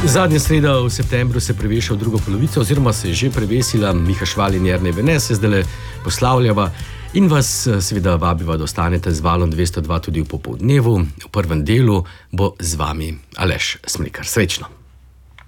Zadnja sreda v septembru se preveša v drugo polovico, oziroma se je že prevesila. Miha Šval in Jernej Vene se zdaj poslavljava in vas seveda vabiva, da ostanete z Valom 202 tudi v popoldnevu. V prvem delu bo z vami Aleš Smrekar. Srečno!